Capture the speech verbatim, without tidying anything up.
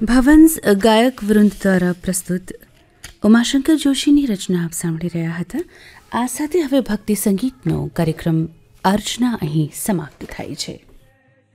ભવન્સ ગાયક વૃંદ દ્વારા પ્રસ્તુત ઉમાશંકર જોશીની રચના આપ સાંભળી રહ્યા હતા. આ સાથે હવે ભક્તિ સંગીતનો કાર્યક્રમ અર્ચના અહીં સમાપ્ત થાય છે.